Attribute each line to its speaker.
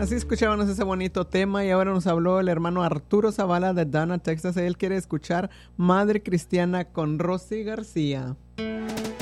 Speaker 1: Así escuchábamos ese bonito tema y ahora nos habló el hermano Arturo Zavala de Dana, Texas. Él quiere escuchar Madre Cristiana con Rosy García.